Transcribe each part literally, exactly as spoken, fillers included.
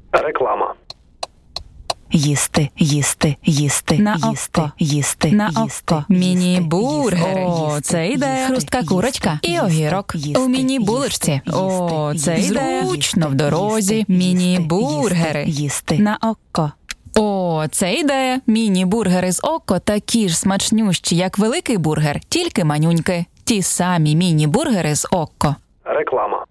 Реклама. Їсти, їсти, їсти, На їсти, око. їсти, На їсти, око. Міні-бургер. О, це ідея. Хрустка курочка І огірок. У міні-булочці. О, це ідея. Зручно в дорозі. Міні-бургери. Їсти. На око. О, це ідея. Міні-бургери з око такі ж смачнющі, як великий бургер, тільки манюньки. Ті самі міні-бургери з око. Реклама.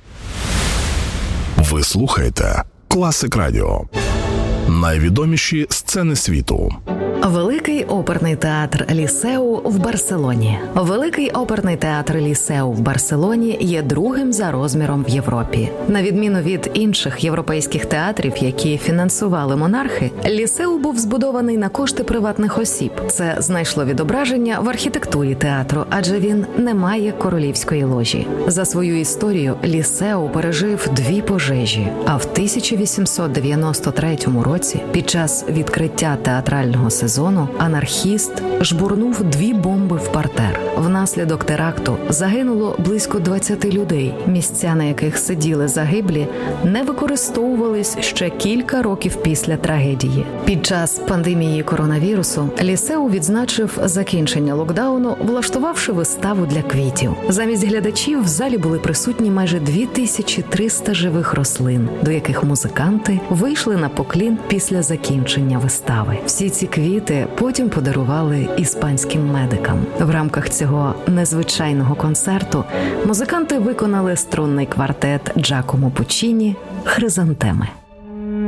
Ви слухаєте Класик Радіо. Найвідоміші сцени світу. Великий оперний театр Лісеу в Барселоні. Великий оперний театр Лісеу в Барселоні є другим за розміром в Європі. На відміну від інших європейських театрів, які фінансували монархи, Лісеу був збудований на кошти приватних осіб. Це знайшло відображення в архітектурі театру, адже він не має королівської ложі. За свою історію Лісеу пережив дві пожежі, а в тисяча вісімсот дев'яносто третьому році під час відкриття театрального сезону анархіст жбурнув дві бомби в партер. Внаслідок теракту загинуло близько двадцяти людей. Місця, на яких сиділи загиблі, не використовувались ще кілька років після трагедії. Під час пандемії коронавірусу Лісеу відзначив закінчення локдауну, влаштувавши виставу для квітів. Замість глядачів в залі були присутні майже дві тисячі триста живих рослин, до яких музиканти вийшли на поклін після закінчення вистави. Всі ці квіти потім подарували іспанським медикам. В рамках цього незвичайного концерту музиканти виконали струнний квартет Джакомо Пуччіні «Хризантеми».